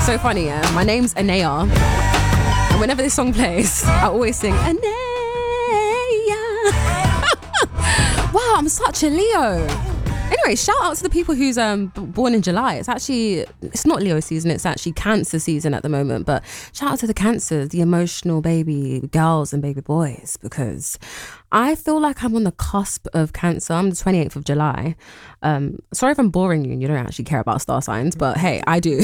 So funny, yeah. My name's Anaya, and whenever this song plays, I always sing Anaya. Wow, I'm such a Leo. Anyway, shout out to the people who's born in July. It's not Leo season, it's actually Cancer season at the moment. But shout out to the Cancers, the emotional baby girls and baby boys, because I feel like I'm on the cusp of Cancer. I'm the 28th of July. Sorry if I'm boring you and you don't actually care about star signs, but hey, I do.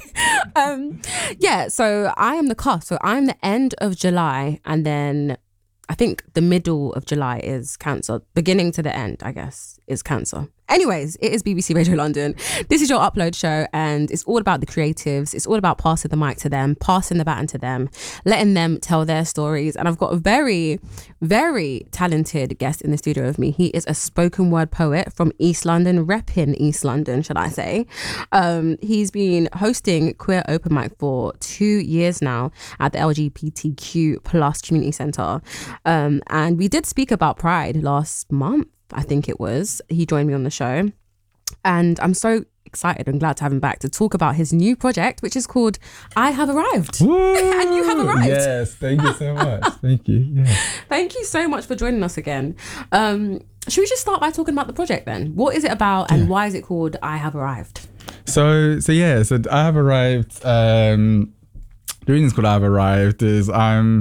So I am the cusp. So I'm the end of July, and then I think the middle of July is Cancer. Beginning to the end, I guess, is Cancer. Anyways, it is BBC Radio London. This is your upload show, and it's all about the creatives. It's all about passing the mic to them, passing the baton to them, letting them tell their stories. And I've got a very, very talented guest in the studio with me. He is a spoken word poet from East London, repping East London, should I say. He's been hosting Queer Open Mic for 2 years now at the LGBTQ plus community centre. And we did speak about Pride last month, I think it was. He joined me on the show, and I'm so excited and glad to have him back to talk about his new project, which is called I Have Arrived. And you have arrived. Yes, thank you so much. Thank you. Yeah. Thank you so much for joining us again. Should we just start by talking about the project then? What is it about, and why is it called I Have Arrived? So I Have Arrived. The reason it's called I Have Arrived is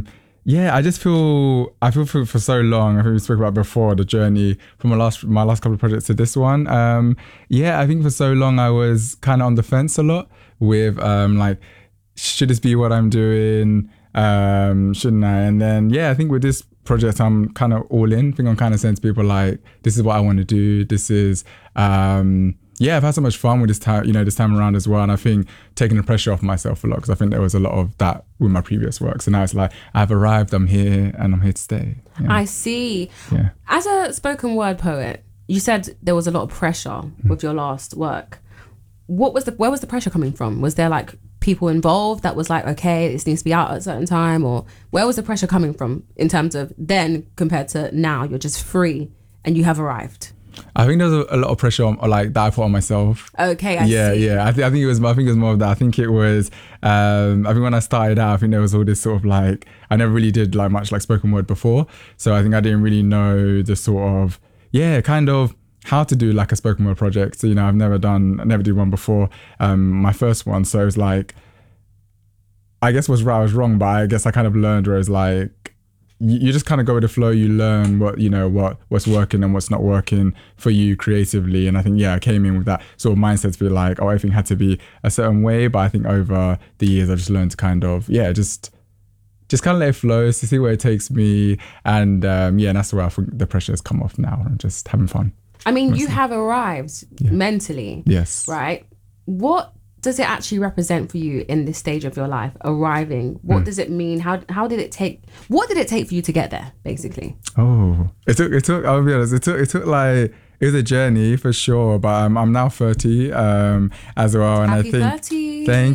I just feel for so long, I think we spoke about before, the journey from my last couple of projects to this one. I think for so long I was kind of on the fence a lot with should this be what I'm doing? Shouldn't I? And then I think with this project I'm kind of all in. I think I'm kind of saying to people like, this is what I want to do. This is I've had so much fun with this time around as well. And I think taking the pressure off myself a lot, because I think there was a lot of that with my previous work. So now it's like, I've arrived, I'm here, and I'm here to stay. Yeah. I see. Yeah. As a spoken word poet, you said there was a lot of pressure with your last work. Where was the pressure coming from? Was there like people involved that was like, okay, this needs to be out at a certain time? Or where was the pressure coming from in terms of then compared to now, you're just free and you have arrived? I think there's a lot of pressure that I put on myself. Okay, I see. Yeah. I think it was more of that. I think it was. I think when I started out, I think there was all this sort of like, I never really did like much like spoken word before, so I think I didn't really know the sort of kind of how to do like a spoken word project. So I never did one before. My first one, so it was like, I guess was right, I was wrong, but I guess I kind of learned where it's like, you just kind of go with the flow. You learn what's working and what's not working for you creatively. And I think I came in with that sort of mindset to be like, everything had to be a certain way. But I think over the years I just learned to kind of just kind of let it flow, to see where it takes me. And and that's where I think the pressure has come off now. I'm just having fun. I mean, you have arrived mentally. Yes. Right? What does it actually represent for you in this stage of your life, arriving? What does it mean? What did it take for you to get there, basically? It took I'll be honest, it took like, it was a journey for sure, but I'm now 30 as well, and Happy I think 30.